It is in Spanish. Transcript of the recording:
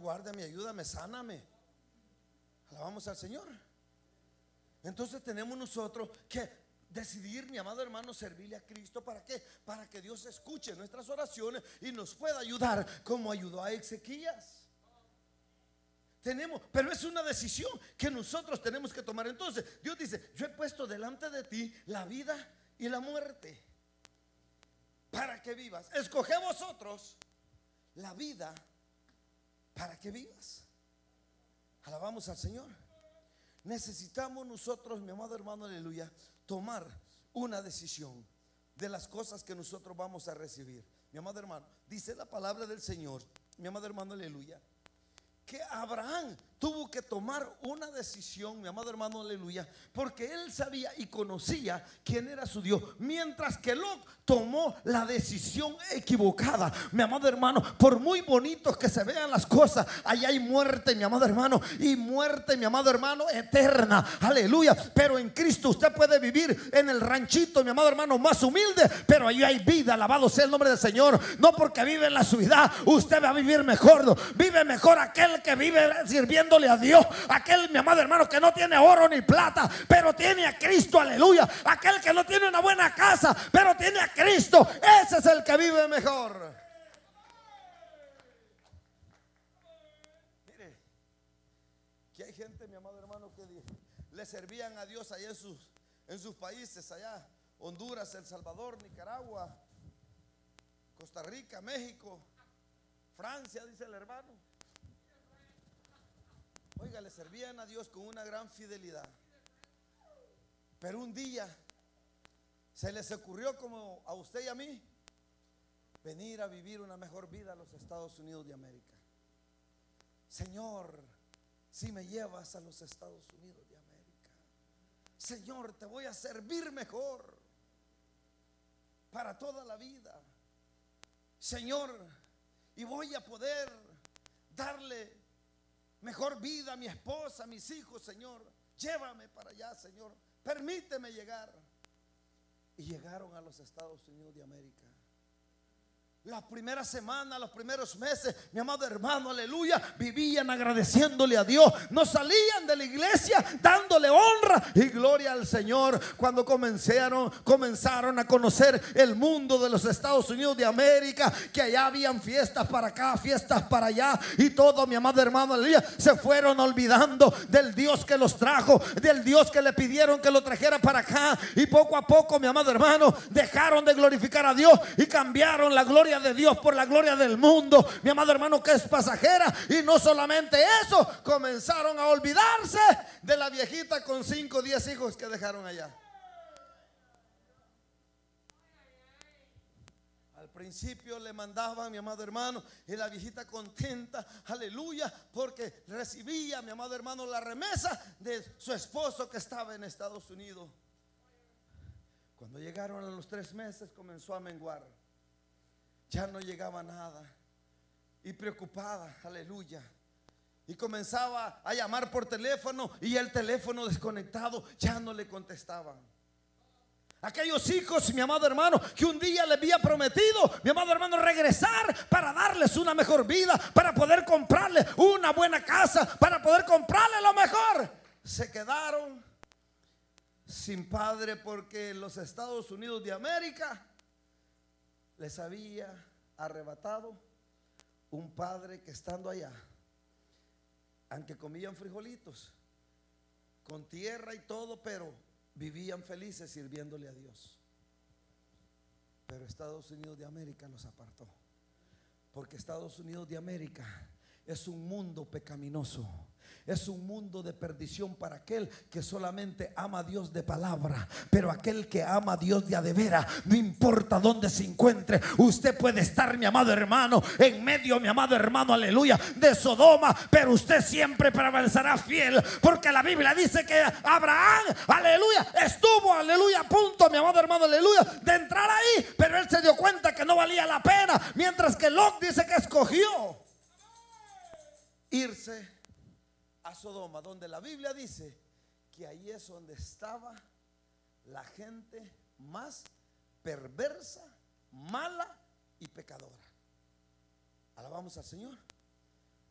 guárdame, ayúdame, sáname. Alabamos al Señor. Entonces tenemos nosotros que decidir, mi amado hermano, servirle a Cristo. ¿Para qué? Para que Dios escuche nuestras oraciones y nos pueda ayudar como ayudó a Ezequías. Pero es una decisión que nosotros tenemos que tomar. Entonces Dios dice: yo he puesto delante de ti la vida y la muerte para que vivas. Escoge vosotros la vida para que vivas. Alabamos al Señor. Necesitamos nosotros, mi amado hermano, aleluya, tomar una decisión de las cosas que nosotros vamos a recibir. Mi amado hermano, dice la palabra del Señor, mi amado hermano, aleluya, que Abraham tuvo que tomar una decisión, mi amado hermano, aleluya, porque él sabía y conocía quién era su Dios, mientras que Lot tomó la decisión equivocada. Mi amado hermano, por muy bonitos que se vean las cosas, allá hay muerte, mi amado hermano, y muerte, mi amado hermano, eterna, aleluya. Pero en Cristo usted puede vivir en el ranchito, mi amado hermano, más humilde, pero allí hay vida. Alabado sea el nombre del Señor. No porque vive en la ciudad usted va a vivir mejor, no. Vive mejor aquel que vive sirviéndole a Dios, aquel, mi amado hermano, que no tiene oro ni plata, pero tiene a Cristo, aleluya. Aquel que no tiene una buena casa, pero tiene a Cristo, ese es el que vive mejor. Mire, que hay gente, mi amado hermano, que le servían a Dios allá en sus países, allá Honduras, El Salvador, Nicaragua, Costa Rica, México, Francia, dice el hermano. Oiga, le servían a Dios con una gran fidelidad. Pero un día se les ocurrió, como a usted y a mí, venir a vivir una mejor vida a los Estados Unidos de América. Señor, si me llevas a los Estados Unidos de América, Señor, te voy a servir mejor para toda la vida, Señor, y voy a poder darle mejor vida a mi esposa, a mis hijos, Señor. Llévame para allá, Señor. Permíteme llegar. Y llegaron a los Estados Unidos de América. Las primeras semanas, los primeros meses, mi amado hermano, aleluya, vivían agradeciéndole a Dios. No salían de la iglesia dándole honra y gloria al Señor. Cuando comenzaron a conocer el mundo de los Estados Unidos de América, que allá habían fiestas para acá, fiestas para allá, y todo, mi amado hermano, aleluya, se fueron olvidando del Dios que los trajo, del Dios que le pidieron que lo trajera para acá. Y poco a poco, mi amado hermano, dejaron de glorificar a Dios y cambiaron la gloria de Dios por la gloria del mundo, mi amado hermano, que es pasajera. Y no solamente eso, comenzaron a olvidarse de la viejita con 5 o 10 hijos que dejaron allá. Al principio le mandaban, mi amado hermano, y la viejita contenta, aleluya, porque recibía, mi amado hermano, la remesa de su esposo que estaba en Estados Unidos. Cuando llegaron a los 3 meses comenzó a menguar. Ya no llegaba nada. Y preocupada, aleluya. Y comenzaba a llamar por teléfono y el teléfono desconectado, ya no le contestaban. Aquellos hijos, mi amado hermano, que un día le había prometido, mi amado hermano, regresar para darles una mejor vida, para poder comprarle una buena casa, para poder comprarle lo mejor, se quedaron sin padre, porque los Estados Unidos de América les había arrebatado un padre que, estando allá, aunque comían frijolitos con tierra y todo, pero vivían felices sirviéndole a Dios. Pero Estados Unidos de América los apartó, porque Estados Unidos de América es un mundo pecaminoso. Es un mundo de perdición para aquel que solamente ama a Dios de palabra. Pero aquel que ama a Dios de a de veras, no importa dónde se encuentre, usted puede estar, mi amado hermano, en medio, mi amado hermano, aleluya, de Sodoma, pero usted siempre permanecerá fiel, porque la Biblia dice que Abraham, aleluya, estuvo, aleluya, a punto, mi amado hermano, aleluya, de entrar ahí, pero él se dio cuenta que no valía la pena. Mientras que Lot dice que escogió irse a Sodoma, donde la Biblia dice que ahí es donde estaba la gente más perversa, mala y pecadora. Alabamos al Señor.